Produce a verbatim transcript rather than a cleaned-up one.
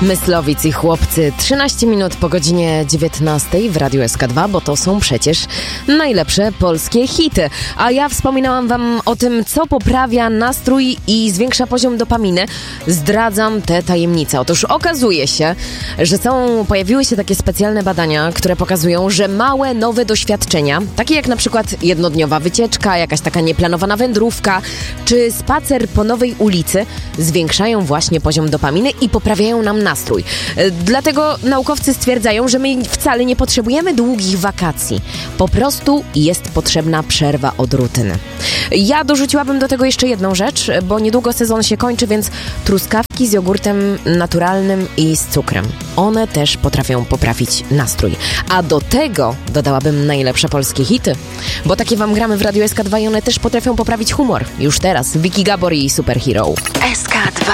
Myslowic i chłopcy, trzynaście minut po godzinie dziewiętnastej w Radiu S K dwa, bo to są przecież najlepsze polskie hity. A ja wspominałam wam o tym, co poprawia nastrój i zwiększa poziom dopaminy. Zdradzam tę tajemnicę. Otóż okazuje się, że są, pojawiły się takie specjalne badania, które pokazują, że małe, nowe doświadczenia, takie jak na przykład jednodniowa wycieczka, jakaś taka nieplanowana wędrówka, czy spacer po nowej ulicy, zwiększają właśnie poziom dopaminy i poprawiają nam nastrój. Dlatego naukowcy stwierdzają, że my wcale nie potrzebujemy długich wakacji. Po prostu jest potrzebna przerwa od rutyny. Ja dorzuciłabym do tego jeszcze jedną rzecz, bo niedługo sezon się kończy, więc truskawki z jogurtem naturalnym i z cukrem. One też potrafią poprawić nastrój. A do tego dodałabym najlepsze polskie hity, bo takie wam gramy w Radiu S K dwa i one też potrafią poprawić humor. Już teraz Vicky Gabor i Superhero. S K dwa.